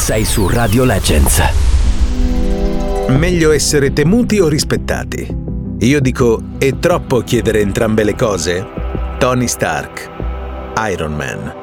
sei su Radio Legends. Meglio essere temuti o rispettati? Io dico, è troppo chiedere entrambe le cose? Tony Stark, Iron Man.